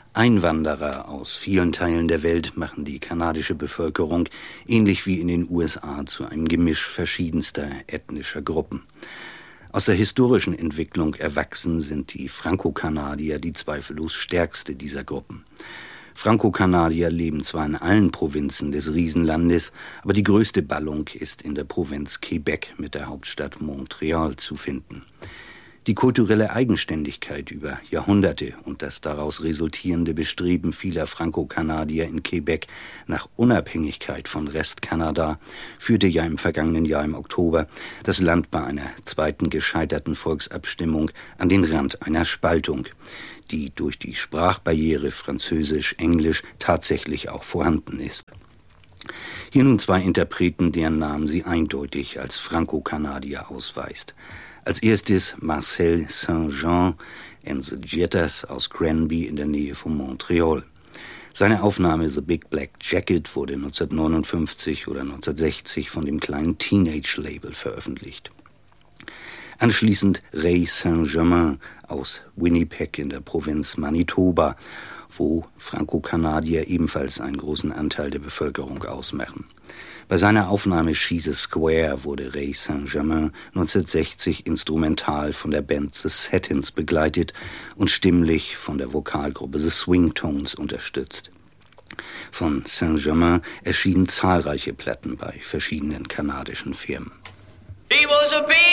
Einwanderer aus vielen Teilen der Welt machen die kanadische Bevölkerung, ähnlich wie in den USA, zu einem Gemisch verschiedenster ethnischer Gruppen. Aus der historischen Entwicklung erwachsen sind die Franko-Kanadier die zweifellos stärkste dieser Gruppen. Franko-Kanadier leben zwar in allen Provinzen des Riesenlandes, aber die größte Ballung ist in der Provinz Quebec mit der Hauptstadt Montreal zu finden. Die kulturelle Eigenständigkeit über Jahrhunderte und das daraus resultierende Bestreben vieler Franko-Kanadier in Quebec nach Unabhängigkeit von Restkanada führte ja im vergangenen Jahr im Oktober das Land bei einer zweiten gescheiterten Volksabstimmung an den Rand einer Spaltung, die durch die Sprachbarriere Französisch-Englisch tatsächlich auch vorhanden ist. Hier nun zwei Interpreten, deren Namen sie eindeutig als Franko-Kanadier ausweist. Als erstes Marcel Saint-Jean and the Jettas aus Granby in der Nähe von Montreal. Seine Aufnahme The Big Black Jacket wurde 1959 oder 1960 von dem kleinen Teenage-Label veröffentlicht. Anschließend Ray Saint-Germain aus Winnipeg in der Provinz Manitoba, wo Franko-Kanadier ebenfalls einen großen Anteil der Bevölkerung ausmachen. Bei seiner Aufnahme She's a Square wurde Ray Saint-Germain 1960 instrumental von der Band The Satins begleitet und stimmlich von der Vokalgruppe The Swingtones unterstützt. Von Saint-Germain erschienen zahlreiche Platten bei verschiedenen kanadischen Firmen.